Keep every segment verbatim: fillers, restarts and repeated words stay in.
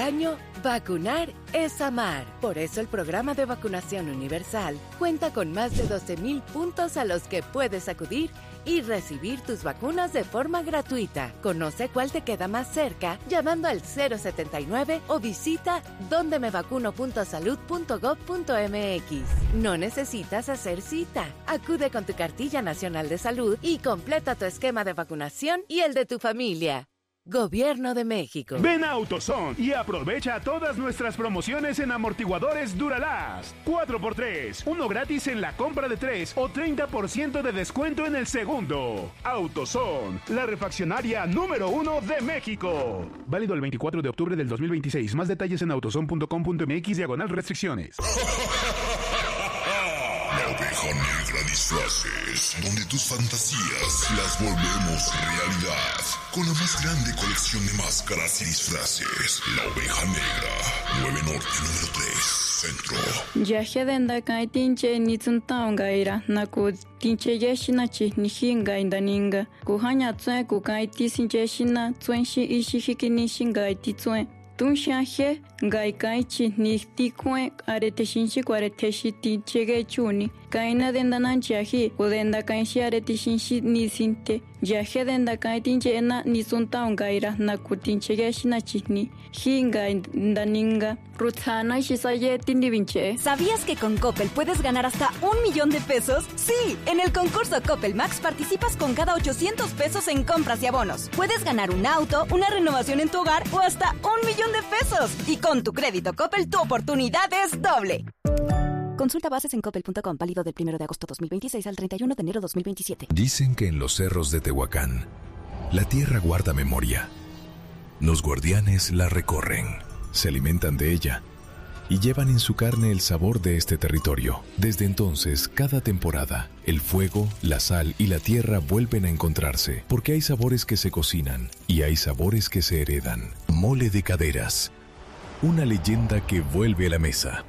año, vacunar es amar. Por eso el programa de vacunación universal cuenta con más de doce mil puntos a los que puedes acudir y recibir tus vacunas de forma gratuita. Conoce cuál te queda más cerca llamando al cero setenta y nueve o visita donde me vacuno punto salud punto gob punto eme equis. No necesitas hacer cita. Acude con tu cartilla nacional de salud y completa tu esquema de vacunación y el de tu familia. Gobierno de México. Ven a AutoZone y aprovecha todas nuestras promociones en amortiguadores Duralast. cuatro por tres, uno gratis en la compra de tres o treinta por ciento de descuento en el segundo. AutoZone, la refaccionaria número uno de México. Válido el veinticuatro de octubre del dos mil veintiséis. Más detalles en autozone punto com punto eme equis diagonal restricciones. La Oveja Negra Disfraces, donde tus fantasías las volvemos realidad. Con la más grande colección de máscaras y disfraces. La Oveja Negra, nueve Norte, número tres, Centro. Yaje denda kai tinche ni tsuntao gaira, naku tinche yeshina chi nishinga indaninga. Kuhanya tsue ku kai tisinche shina, tsuen shi ishi hikini shinga iti tsuen. Tunshaje gai kai chi ni tikue arete shinshi arete shiti chege chuni. Kaina denda nanchiaji, udenda kai shi arete shinshi ni sinte. Yaje denda kai tinche ena ni tsuntao gaira, naku tinche yeshina chi ni hinga indaninga. Ruthana shisaye tindivinche. ¿Sabías que con Coppel puedes ganar hasta un millón de pesos? Sí, en el concurso Coppel Max participas con cada ochocientos pesos en compras y abonos. Puedes ganar un auto, una renovación en tu hogar o hasta un millón de pesos. Y con tu crédito Coppel, tu oportunidad es doble. Consulta bases en coppel punto com, válido del primero de agosto dos mil veintiséis al treinta y uno de enero dos mil veintisiete. Dicen que en los cerros de Tehuacán, la tierra guarda memoria. Los guardianes la recorren, se alimentan de ella y llevan en su carne el sabor de este territorio. Desde entonces, cada temporada, el fuego, la sal y la tierra vuelven a encontrarse, porque hay sabores que se cocinan y hay sabores que se heredan. Mole de Caderas, una leyenda que vuelve a la mesa.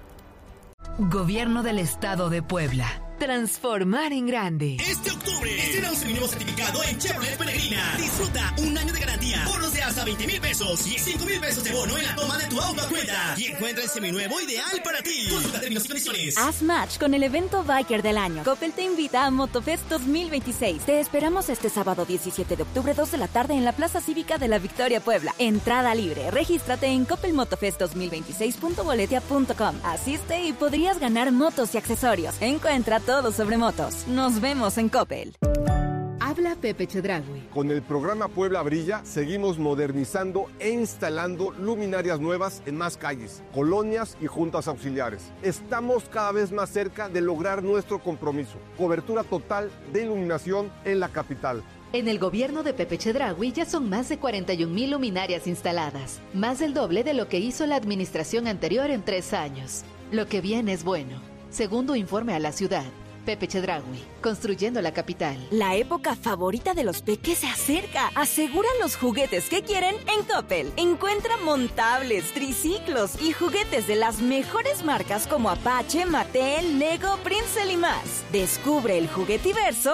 Gobierno del Estado de Puebla. Transformar en grande. Este octubre, estrena un seminuevo certificado en Chevrolet Peregrina. Disfruta un año de garantía, bonos de hasta veinte mil pesos y cinco mil pesos de bono en la toma de tu auto a cuenta. Y encuentra el seminuevo ideal para ti. Consulta términos y condiciones. Haz match con el evento Biker del año. Coppel te invita a Motofest dos mil veintiséis. Te esperamos este sábado diecisiete de octubre, dos de la tarde en la Plaza Cívica de la Victoria, Puebla. Entrada libre. Regístrate en coppel motofest dos mil veintiséis punto boletia punto com. Asiste y podrías ganar motos y accesorios. Encuentra todo sobre motos. Nos vemos en Coppel. Habla Pepe Chedraui. Con el programa Puebla Brilla seguimos modernizando e instalando luminarias nuevas en más calles, colonias y juntas auxiliares. Estamos cada vez más cerca de lograr nuestro compromiso. Cobertura total de iluminación en la capital. En el gobierno de Pepe Chedraui ya son más de cuarenta y un mil luminarias instaladas, más del doble de lo que hizo la administración anterior en tres años. Lo que viene es bueno. Segundo informe a la ciudad. Pepe Chedraui, construyendo la capital. La época favorita de los peques se acerca. Asegura los juguetes que quieren en Coppel. Encuentra montables, triciclos y juguetes de las mejores marcas como Apache, Mattel, Lego, Princeton y más. Descubre el juguetiverso